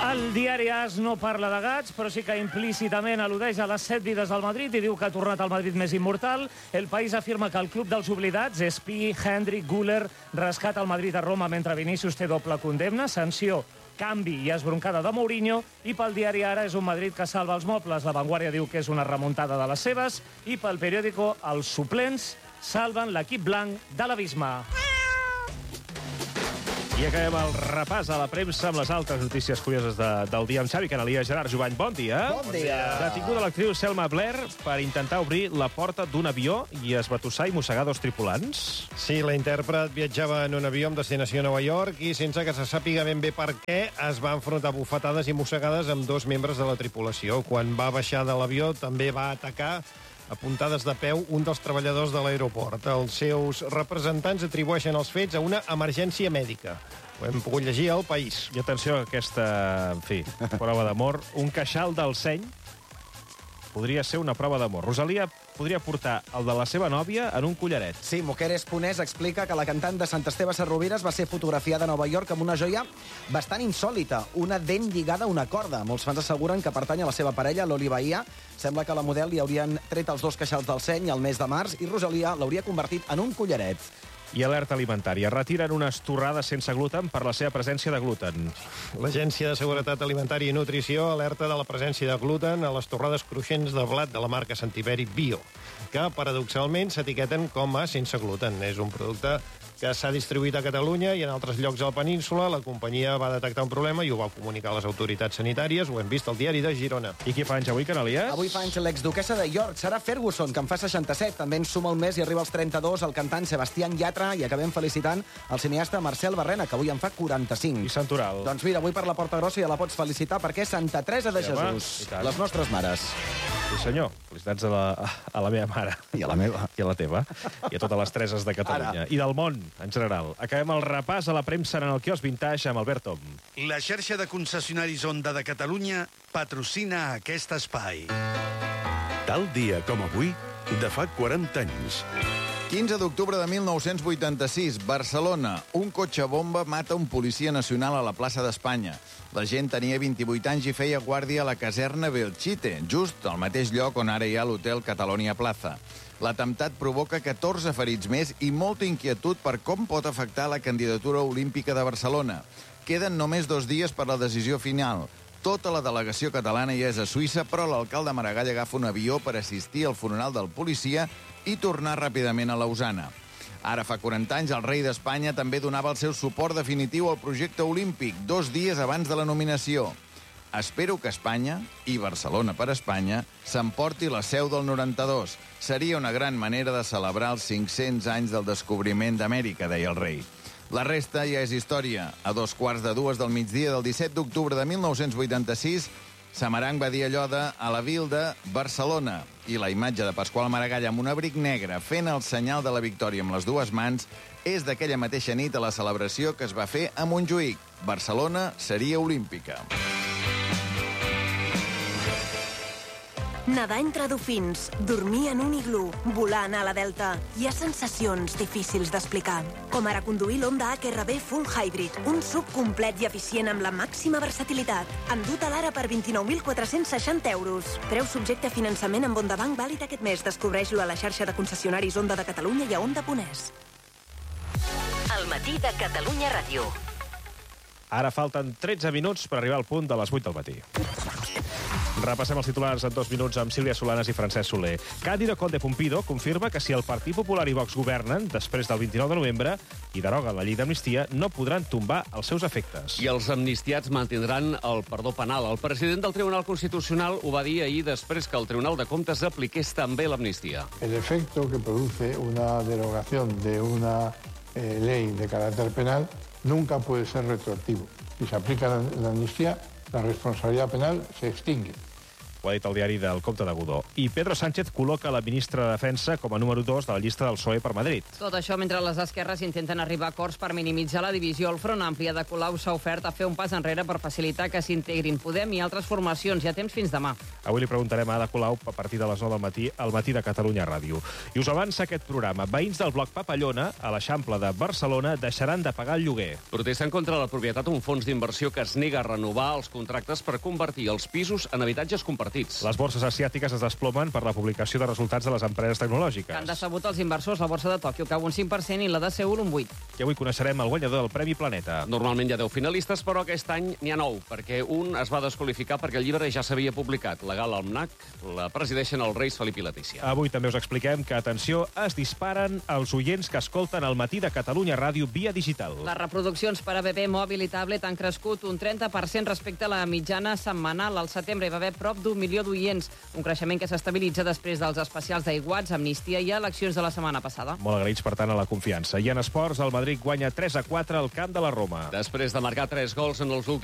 El diari AS no parla de gats, però sí que implícitament al·ludeix a les 7 vides del Madrid i diu que ha tornat al Madrid més immortal. El País afirma que el club dels oblidats, Espí, Hendrik, Güler, rescata el Madrid a Roma mentre Vinícius té doble condemna, sanció, canvi i esbroncada de Mourinho, i pel diari Ara és un Madrid que salva els mobles. La Vanguardia diu que és una remuntada de les seves, i pel periòdico els suplents salven l'equip blanc de l'abisme. I acabem el repàs a la premsa amb les altres notícies curioses del dia amb Xavi Canalies. Gerard Jovany, bon dia. Bon dia. Detinguda l'actriu Selma Blair per intentar obrir la porta d'un avió i esbatussar i mossegar dos tripulants. Sí, la intèrpret viatjava en un avió amb destinació a Nova York i sense que se sàpiga ben bé per què es va enfrontar a bufetades i mossegades amb dos membres de la tripulació. Quan va baixar de l'avió també va atacar a puntades de peu un dels treballadors de l'aeroport. Els seus representants atribueixen els fets a una emergència mèdica. Ho hem pogut llegir al País. I atenció a aquesta, en fi, prova d'amor. Un queixal del seny podria ser una prova d'amor. Rosalia podria portar el de la seva nòvia en un collaret. Sí, Mujeres Ponés explica que la cantant de Sant Esteve Sesrovires va ser fotografiada a Nova York amb una joia bastant insòlita, una dent lligada a una corda. Molts fans asseguren que pertany a la seva parella, Loli Bahia. Sembla que a la model li haurien tret els dos queixals del seny al mes de març i Rosalia l'hauria convertit en un collaret. I alerta alimentària. Retiren unes torrades sense gluten per la seva presència de gluten. L'Agència de Seguretat Alimentària i Nutrició alerta de la presència de gluten a les torrades cruixents de blat de la marca Santiberi Bio, que paradoxalment s'etiqueten com a sense gluten. És un producte que s'ha distribuït a Catalunya i en altres llocs de la península. La companyia va detectar un problema i ho va comunicar a les autoritats sanitàries. Ho hem vist al diari de Girona. I qui fa anys avui, Canalies? Avui fa anys l'exduquessa de York, Sarah Ferguson, que en fa 67. També en suma un mes i arriba als 32 el cantant Sebastián Yatra, i acabem felicitant el cineasta Marcel Barrena, que avui en fa 45. I Santoral. Doncs mira, avui per la Porta Grossa ja la pots felicitar perquè és Santa Teresa de Sí, home, Jesús, i tant. les nostres mares. Sí, senyor. Felicitats a la meva mare. I a la meva. I a la teva. I a totes les Tereses de Catalunya. Ara. I del món, en general. Acabem el repàs a la premsa en el quiosc Vintage amb Albert Tom. La xarxa de concessionaris Honda de Catalunya patrocina aquest espai. Tal dia com avui, de fa 40 anys. 15 d'octubre de 1986, Barcelona. Un cotxe bomba mata un policia nacional a la plaça d'Espanya. La gent tenia 28 anys i feia guàrdia a la caserna Belchite, just al mateix lloc on ara hi ha l'hotel Catalonia Plaza. L'atemptat provoca 14 ferits més i molta inquietud per com pot afectar la candidatura olímpica de Barcelona. Queden només 2 dies per la decisió final. Tota la delegació catalana ja és a Suïssa, però l'alcalde Maragall agafa un avió per assistir al funeral del policia i tornar ràpidament a Lausana. Ara fa 40 anys, el rei d'Espanya també donava el seu suport definitiu al projecte olímpic, 2 dies abans de la nominació. Espero que Espanya, i Barcelona per Espanya, s'emporti la seu del 92. Seria una gran manera de celebrar els 500 anys del descobriment d'Amèrica, deia el rei. La resta ja és història. A 2:15 del migdia del 17 d'octubre de 1986, Samaranch va dir allò de "a la vil de Barcelona", i la imatge de Pasqual Maragall amb un abric negre fent el senyal de la victòria amb les dues mans és d'aquella mateixa nit a la celebració que es va fer a Montjuïc. Barcelona seria olímpica. Nedar entre dofins, dormir en un iglú, volar a la Delta. Hi ha sensacions difícils d'explicar. Com ara conduir l'Honda HRV Full Hybrid, un SUV complet i eficient amb la màxima versatilitat. Endut a l'ara per 29.460 euros. Preu subjecte a finançament amb Honda Bank vàlid aquest mes. Descobreix-lo a la xarxa de concessionaris Honda de Catalunya i a Honda.es. El matí de Catalunya Ràdio. Ara falten 13 minuts per arribar al punt de les 8 del matí. Repassem els titulars en 2 minuts amb Sílvia Solanas i Francesc Soler. Cándido Conde Pumpido confirma que si el Partit Popular i Vox governen després del 29 de novembre i deroguen la llei d'amnistia, no podran tombar els seus efectes. I els amnistiats mantindran el perdó penal. El president del Tribunal Constitucional ho va dir ahir després que el Tribunal de Comptes apliqués també l'amnistia. El efecto que produce una derogación de una ley de carácter penal nunca puede ser retroactivo. Si se aplica la amnistía, la responsabilidad penal se extingue. Ho ha dit el diari del Comte de Godó. I Pedro Sánchez col·loca la ministra de Defensa com a número 2 de la llista del PSOE per Madrid. Tot això mentre les esquerres intenten arribar a acords per minimitzar la divisió. El Front Ampli de Colau s'ha ofert a fer un pas enrere per facilitar que s'integrin Podem i altres formacions. Hi ha temps fins demà. Avui li preguntarem a Ada Colau a partir de les 9 del matí al Matí de Catalunya Ràdio. I us avança aquest programa. Veïns del bloc Papallona, a l'Eixample de Barcelona, deixaran de pagar el lloguer. Protesten contra la propietat un fons d'inversió que es nega a renovar els contractes per convertir els pisos en habitatges compartits. Les borses asiàtiques es desplomen per la publicació de resultats de les empreses tecnològiques. Han decebut els inversors. La borsa de Tòquio cau un 5% i la de Seul un 8%. I avui coneixerem el guanyador del Premi Planeta. Normalment hi ha 10 finalistes, però aquest any n'hi ha 9, perquè un es va desqualificar perquè el llibre ja s'havia publicat. La gala Almanac la presideixen els reis Felip i Letícia. Avui també us expliquem que, atenció, es disparen els oients que escolten el Matí de Catalunya Ràdio via digital. Les reproduccions per app, mòbil i tablet han crescut un 30% respecte a la mitjana setmanal. Al setembre hi va haver prop d'1 milió d'oients, un creixement que s'estabilitza després dels especials d'aiguats, amnistia i eleccions de la setmana passada. Molt agraïts, per tant, a la confiança. I en esports, el Madrid guanya 3-4 al camp de la Roma. Després de marcar 3 gols en els últims